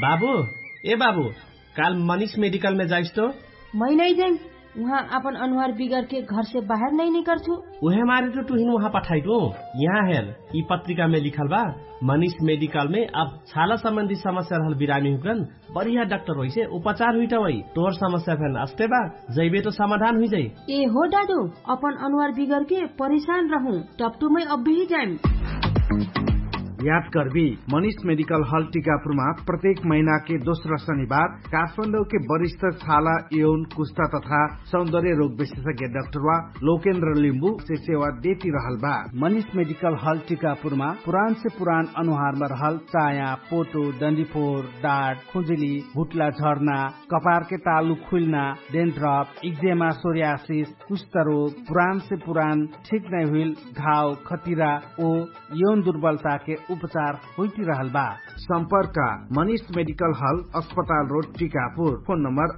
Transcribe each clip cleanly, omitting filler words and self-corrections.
बाबू ए बाबू काल मनीष मेडिकल में जाइस तो? मैं नहीं जाई, वहाँ अपन अनुहार बिगड़ के घर से बाहर नहीं निकल छू। उहे मारे तो तुहिन वहाँ पठाई दो। यहाँ है ई पत्रिका में लिखल बा मनीष मेडिकल में अब छाला संबंधी समस्या रहल बिरामी हुकन बढ़िया डॉक्टर होई से उपचार हुई वही तोहर समस्या फैन अस्ते बा जैबे तो समाधान हुई जाई। ए हो दादू अपन अनुहार बिगड़ के परेशान रहूं टपटू में अब भी जाए। याद करबी मनीष मेडिकल हॉल टीकापुरमा प्रत्येक महीना के दोस्रो शनिबार काठमाडौँ के वरिष्ठ छाला यौन कुष्ठा तथा सौंदर्य रोग विशेषज्ञ डाक्टर लोकेन्द्र लिम्बू से सेवा देती रहल बा। मनीष मेडिकल हॉल टीकापुरमा पुरान से पुरान अनुहार में रहल चाया पोटो डंडीफोर डाँट खुजली भुटला झर्ना कपार के तालु खुलना डेन्ड्रफ इक्जेमा सोरियासिस कुष्ठ रोग पुरान से पुरान ठीक नहीं हुई घाव खतिरा ओ यौन दुर्बलता के उपचार होती रहल बा। संपर्क मनीष मेडिकल हॉल अस्पताल रोड टीकापुर। फोन नंबर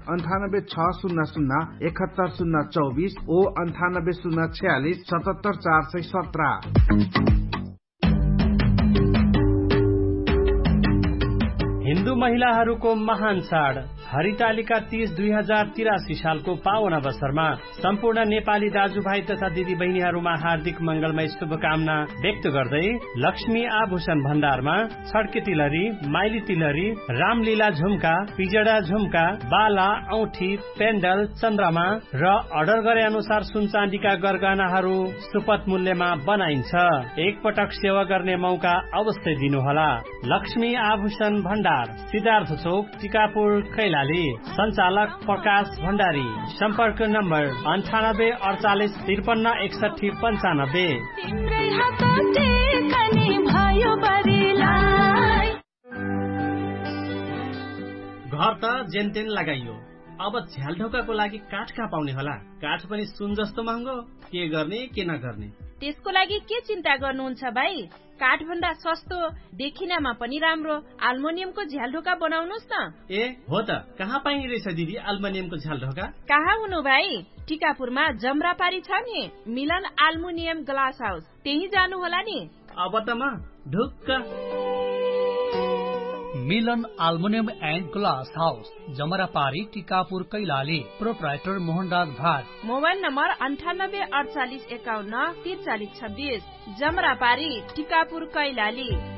9860017024 ओ 9804677417। हिन्दू महिलाहरूको महान चाड हरितालिका 30/2083 सालको पावन अवसरमा सम्पूर्ण नेपाली दाजुभाइ तथा दिदी बहिनीहरूमा हार्दिक मंगलमय शुभकामना व्यक्त गर्दै लक्ष्मी आभूषण भण्डारमा छड्के तिलरी माइली तिलरी रामलीला झुम्का पिजडा झुम्का बाला औठी पेन्डल चन्द्रमा र अर्डर गरे अनुसार सुन चाँदीका गरगहनाहरू सुपथ मूल्यमा बनाइन्छ। एक पटक सेवा गर्ने मौका अवश्य दिनुहोला। लक्ष्मी आभूषण भण्डार सिद्धार्थ चौक टीकापुर कैलाली। संचालक प्रकाश भण्डारी। सम्पर्क नम्बर 9848536195। घर त जेनतेन लगाइयो, अब झ्याल ढोकाको लागि काठ कहाँ पाउने होला? काठ पनि सुन जस्तो महँगो, के गर्ने के नगर्ने? त्यसको लागि के चिन्ता गर्नुहुन्छ भाइ? काठ भन्दा सस्तो देखिनमा पनि राम्रो अल्मुनियमको झ्याल ढोका बनाउनुस् न। ए हो त, कहाँ पाइने रहेछ दिदी अल्मुनियमको झ्याल ढोका? कहाँ हुनु भाइ, टिकापुरमा जमरापारी छ नि मिलन अल्मुनियम ग्लास हाउस, त्यही जानु होला नि। अब त म ढुक्क। मिलन aluminium and glass house जमरापारी Tikapur Kailali. Proprietor Mohanraj Bhat. Mobile number 9848514326। जमरापारी Tikapur Kailali.